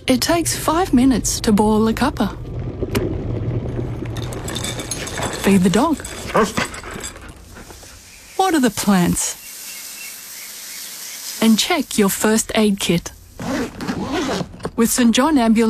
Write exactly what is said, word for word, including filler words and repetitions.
It takes five minutes to boil a cuppa. Feed the dog. Water the plants. And check your first aid kit. With St John Ambulance